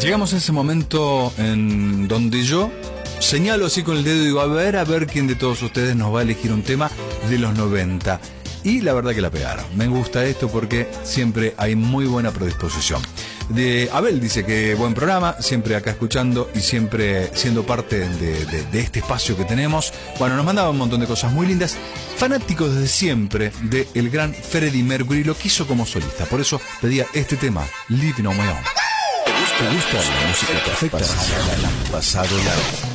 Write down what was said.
Llegamos a ese momento en donde yo señalo así con el dedo y digo, a ver quién de todos ustedes nos va a elegir un tema de los 90. Y la verdad que la pegaron. Me gusta esto porque siempre hay muy buena predisposición. Abel dice que buen programa, siempre acá escuchando y siempre siendo parte de este espacio que tenemos. Bueno, nos mandaba un montón de cosas muy lindas. Fanático desde siempre del gran Freddie Mercury, lo quiso como solista. Por eso pedía este tema, Living on My Own. ¿Te gusta la música perfecta? Pasado largo.